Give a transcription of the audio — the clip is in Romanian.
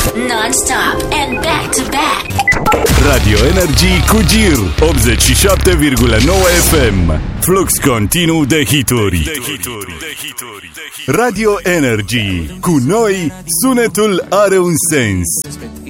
Non-stop and back-to-back. Radio Energy cu Gir 87,9 FM. Flux continuu de hituri. Radio Energy. Cu noi, sunetul are un sens.